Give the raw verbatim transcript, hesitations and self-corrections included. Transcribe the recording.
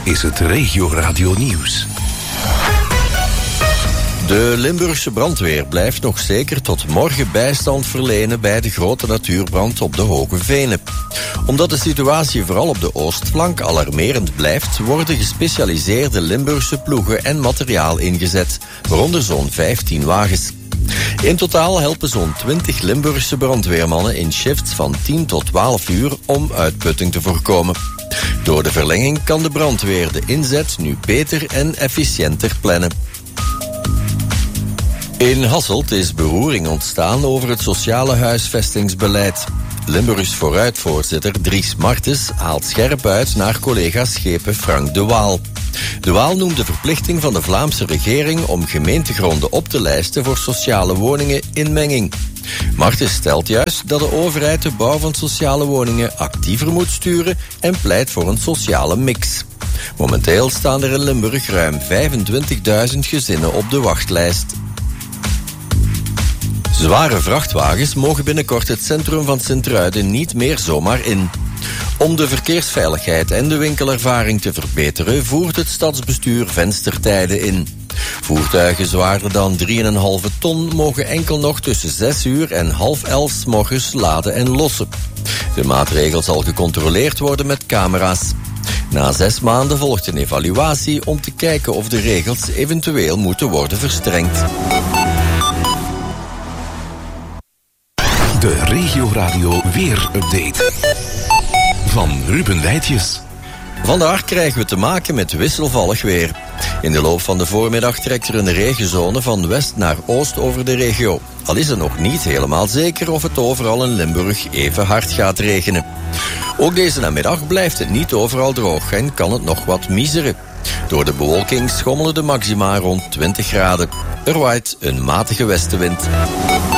is het Regio Radio Nieuws. De Limburgse brandweer blijft nog zeker tot morgen bijstand verlenen bij de grote natuurbrand op de Hoge Venen. Omdat de situatie vooral op de oostflank alarmerend blijft, worden gespecialiseerde Limburgse ploegen en materiaal ingezet, waaronder zo'n vijftien wagens. In totaal helpen zo'n twintig Limburgse brandweermannen in shifts van tien tot twaalf uur om uitputting te voorkomen. Door de verlenging kan de brandweer de inzet nu beter en efficiënter plannen. In Hasselt is beroering ontstaan over het sociale huisvestingsbeleid. Limburgs Vooruit-voorzitter Dries Martens haalt scherp uit naar collega schepen Frank de Waal. De Waal noemt de verplichting van de Vlaamse regering om gemeentegronden op te lijsten voor sociale woningen inmenging. Martens stelt juist dat de overheid de bouw van sociale woningen actiever moet sturen en pleit voor een sociale mix. Momenteel staan er in Limburg ruim vijfentwintigduizend gezinnen op de wachtlijst. Zware vrachtwagens mogen binnenkort het centrum van Sint-Truiden niet meer zomaar in. Om de verkeersveiligheid en de winkelervaring te verbeteren, voert het stadsbestuur venstertijden in. Voertuigen zwaarder dan drie komma vijf ton mogen enkel nog tussen zes uur en half elf 's morgens laden en lossen. De maatregel zal gecontroleerd worden met camera's. Na zes maanden volgt een evaluatie om te kijken of de regels eventueel moeten worden verstrengd. De Regio Radio Weer-update van Ruben Weitjes. Vandaag krijgen we te maken met wisselvallig weer. In de loop van de voormiddag trekt er een regenzone van west naar oost over de regio. Al is het nog niet helemaal zeker of het overal in Limburg even hard gaat regenen. Ook deze namiddag blijft het niet overal droog en kan het nog wat miseren. Door de bewolking schommelen de maxima rond twintig graden. Er waait een matige westenwind.